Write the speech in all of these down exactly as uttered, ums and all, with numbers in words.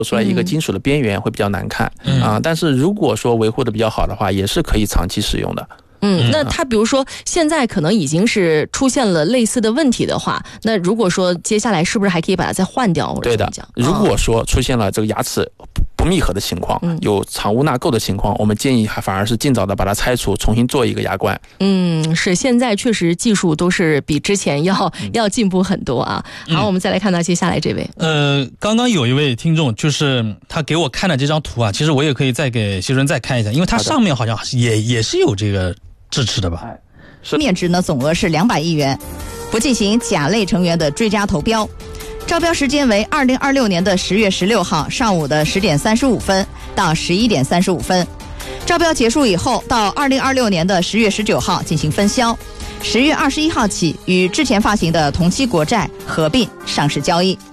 出来一个金属的边缘会比较难看啊、 嗯呃。但是如果说维护的比较好的话，也是可以长期使用的。 嗯，那它比如说现在可能已经是出现了类似的问题的话，那如果说接下来是不是还可以把它再换掉？或者对的，如果说出现了这个牙齿不密合的情况， 嗯、 有藏污纳垢的情况，我们建议还反而是尽早的把它拆除，重新做一个牙冠。 嗯，是，现在确实技术都是比之前要、嗯、要进步很多啊。好、嗯，我们再来看到接下来这位。 呃，刚刚有一位听众，就是他给我看的这张图啊，其实我也可以再给谢主任再看一下，因为它上面好像也也是有这个支持的吧？ 面值呢总额是两百亿元，不进行甲类成员的追加投标。招标时间为二零二六年的十月十六号上午的十点三十五分到十一点三十五分。招标结束以后，到二零二六年的十月十九号进行分销，十月二十一号起与之前发行的同期国债合并上市交易。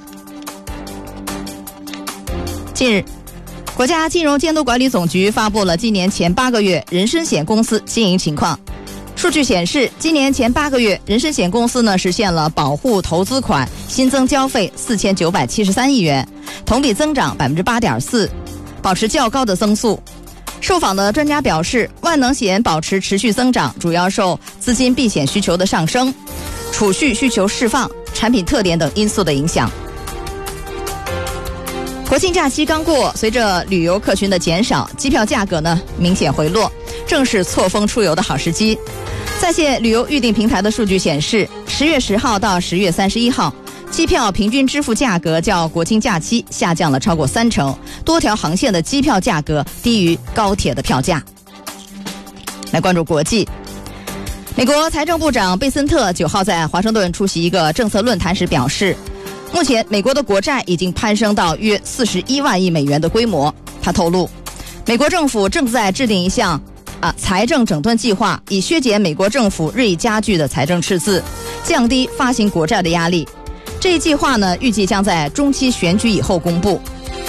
近日，国家金融监督管理总局发布了今年前八个月人身险公司经营情况。数据显示，今年前八个月，人身险公司呢实现了保护投资款新增交费四千九百七十三亿元，同比增长百分之八点四，保持较高的增速。受访的专家表示，万能险保持持续增长，主要受资金避险需求的上升、储蓄需求释放、产品特点等因素的影响。国庆假期刚过，随着旅游客群的减少，机票价格呢明显回落，正是错峰出游的好时机。在线旅游预订平台的数据显示，十月十号到十月三十一号，机票平均支付价格较国庆假期下降了超过三成，多条航线的机票价格低于高铁的票价。来关注国际，美国财政部长贝森特九号在华盛顿出席一个政策论坛时表示，目前美国的国债已经攀升到约四十一万亿美元的规模。他透露，美国政府正在制定一项啊，财政整顿计划，以削减美国政府日益加剧的财政赤字，降低发行国债的压力。这一计划呢，预计将在中期选举以后公布。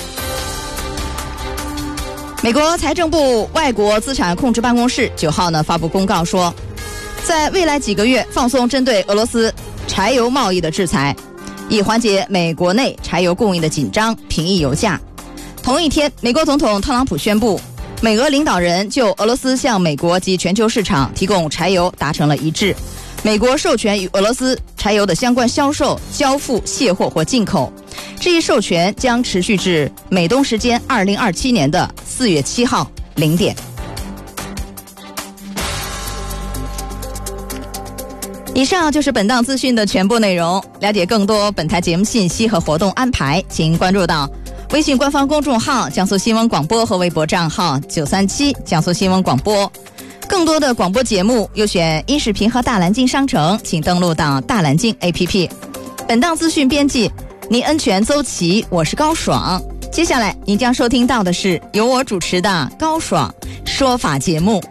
美国财政部外国资产控制办公室九号呢发布公告说，在未来几个月放松针对俄罗斯柴油贸易的制裁，以缓解美国内柴油供应的紧张，平抑油价。同一天，美国总统特朗普宣布，美俄领导人就俄罗斯向美国及全球市场提供柴油达成了一致，美国授权与俄罗斯柴油的相关销售、交付、卸货或进口。这一授权将持续至美东时间二零二七年的四月七号零点。以上就是本档资讯的全部内容。了解更多本台节目信息和活动安排，请关注到微信官方公众号江苏新闻广播和微博账号九三七江苏新闻广播。更多的广播节目优选音视频和大蓝鲸商城，请登录到大蓝鲸 A P P。 本档资讯编辑倪恩全、邹琪，我是高爽。接下来您将收听到的是由我主持的高爽说法节目。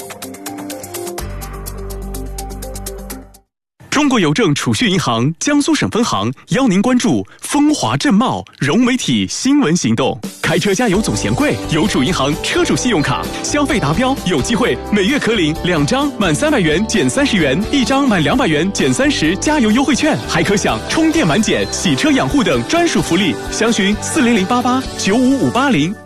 中国邮政储蓄银行江苏省分行邀您关注风华正茂融媒体新闻行动。开车加油总嫌贵，有主银行车主信用卡消费达标有机会每月可领两张满三百元减三十元，一张满两百元减三十加油优惠券，还可享充电满减、洗车养护等专属福利。详询四零零八八九五五八零。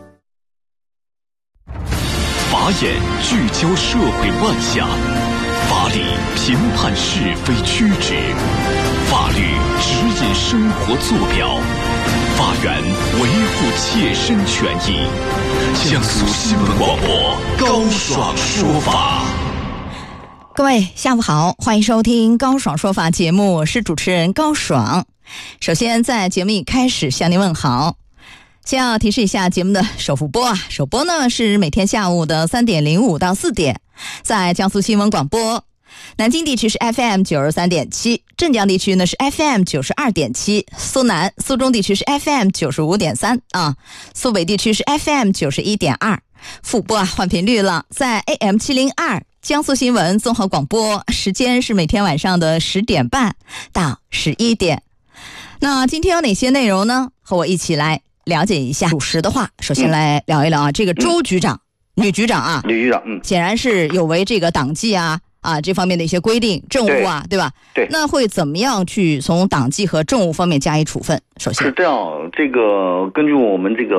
法眼聚焦社会万象，法理评判是非曲直，法律指引生活坐标，法源维护切身权益。江苏新闻广播高爽说法。 各位下午好，欢迎收听高爽说法节目，我是主持人高爽。首先在节目一开始向您问好。先要提示一下节目的首复播啊，首播呢是每天下午的三点零五到四点，在江苏新闻广播。南京地区是 F M 九十三点七， 镇江地区呢是 F M 九十二点七， 苏南苏中地区是 F M 九十五点三 啊，苏北地区是 F M 九十一点二。复播啊换频率了，在 A M 七零二江苏新闻综合广播，时间是每天晚上的十点半到十一点。那今天有哪些内容呢？和我一起来了解一下。属实的话，首先来聊一聊啊，嗯、这个周局长、嗯、女局长啊， 女局长，嗯， 显然是有违这个党纪啊啊这方面的一些规定、政务啊， 对, 对吧？ 对。 那会怎么样去从党纪和政务方面加以处分？首先是这样，这个根据我们这个